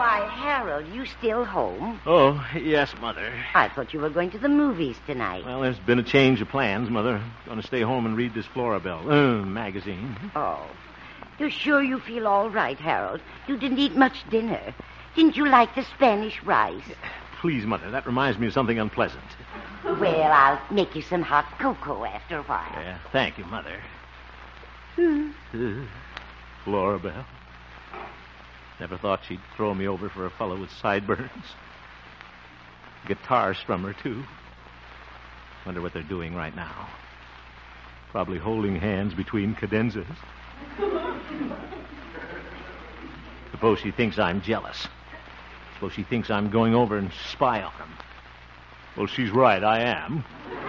Why, Harold, you still home? Oh, yes, Mother. I thought you were going to the movies tonight. Well, there's been a change of plans, Mother. I'm going to stay home and read this Florabelle magazine. Oh. You're sure you feel all right, Harold? You didn't eat much dinner. Didn't you like the Spanish rice? Please, Mother, that reminds me of something unpleasant. Well, I'll make you some hot cocoa after a while. Yeah, thank you, Mother. Florabelle. Never thought she'd throw me over for a fellow with sideburns. Guitar strummer, too. Wonder what they're doing right now. Probably holding hands between cadenzas. Suppose she thinks I'm jealous. Suppose she thinks I'm going over and spy on him. Well, she's right, I am.